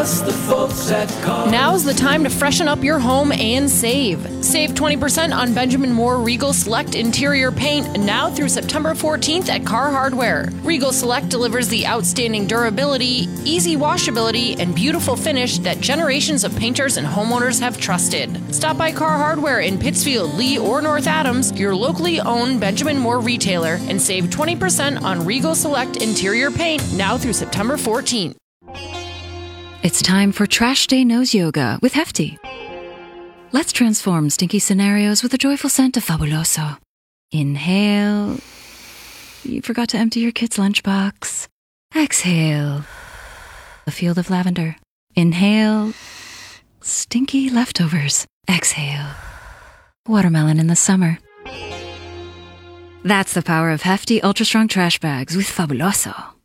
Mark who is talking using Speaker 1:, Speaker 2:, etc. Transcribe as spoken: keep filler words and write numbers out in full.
Speaker 1: Trust the folks at Carhartt.
Speaker 2: Now's the time to freshen up your home and save. Save twenty percent on Benjamin Moore Regal Select interior paint now through September fourteenth at Car Hardware. Regal Select delivers the outstanding durability, easy washability, and beautiful finish that generations of painters and homeowners have trusted. Stop by Car Hardware in Pittsfield, Lee, or North Adams, your locally owned Benjamin Moore retailer, and save twenty percent on Regal Select interior paint now through September fourteenth.
Speaker 3: It's time for Trash Day Nose Yoga with Hefty. Let's transform stinky scenarios with a joyful scent of Fabuloso. Inhale. You forgot to empty your kid's lunchbox. Exhale. A field of lavender. Inhale. Stinky leftovers. Exhale. Watermelon in the summer. That's the power of Hefty Ultra Strong Trash Bags with Fabuloso.